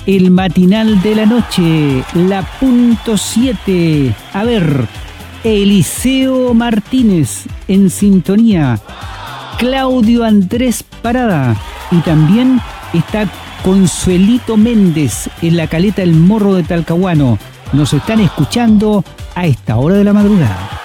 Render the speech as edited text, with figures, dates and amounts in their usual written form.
el matinal de la noche, la punto 7. A ver, Eliseo Martínez en sintonía, Claudio Andrés Parada y también está Consuelito Méndez en la caleta El Morro de Talcahuano. Nos están escuchando a esta hora de la madrugada.